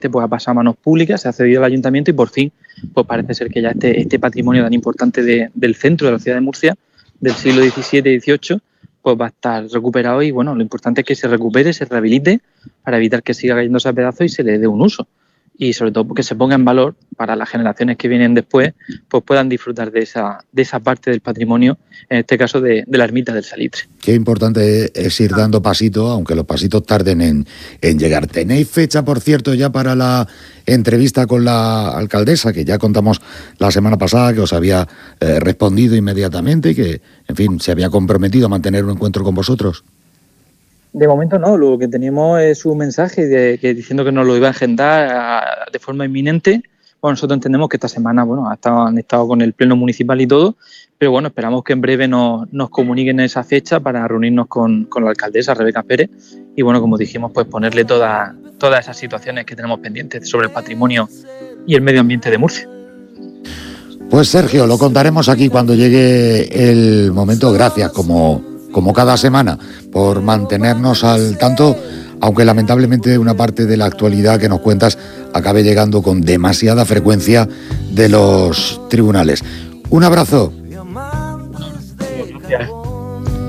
pues ha pasado a manos públicas, se ha cedido al ayuntamiento y por fin pues parece ser que ya este patrimonio tan importante del centro de la ciudad de Murcia, del siglo XVII y XVIII, pues va a estar recuperado y bueno, lo importante es que se recupere, se rehabilite para evitar que siga cayéndose a pedazos y se le dé un uso. Y sobre todo porque se ponga en valor para las generaciones que vienen después, pues puedan disfrutar de esa parte del patrimonio, en este caso de la ermita del Salitre. Qué importante es ir dando pasitos, aunque los pasitos tarden en llegar. ¿Tenéis fecha, por cierto, ya para la entrevista con la alcaldesa, que ya contamos la semana pasada, que os había respondido inmediatamente y que, en fin, se había comprometido a mantener un encuentro con vosotros? De momento no, lo que tenemos es un mensaje diciendo que nos lo iba a agendar de forma inminente. Bueno, nosotros entendemos que esta semana han estado con el pleno municipal y todo, pero bueno, esperamos que en breve nos comuniquen esa fecha para reunirnos con la alcaldesa Rebeca Pérez y bueno, como dijimos, pues ponerle todas esas situaciones que tenemos pendientes sobre el patrimonio y el medio ambiente de Murcia. Pues Sergio, lo contaremos aquí cuando llegue el momento. Gracias, como cada semana, por mantenernos al tanto, aunque lamentablemente una parte de la actualidad que nos cuentas acabe llegando con demasiada frecuencia de los tribunales. Un abrazo. Gracias.